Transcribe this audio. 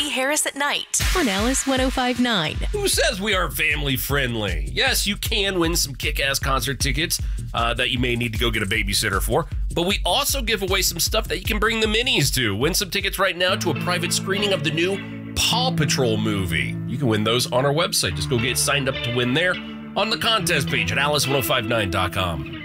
Harris at Night on Alice 105.9. Who says we are family friendly? Yes, you can win some kick-ass concert tickets that you may need to go get a babysitter for, but we also give away some stuff that you can bring the minis to. Win some tickets right now to a private screening of the new Paw Patrol movie. You can win those on our website. Just go get signed up to win there on the contest page at alice1059.com.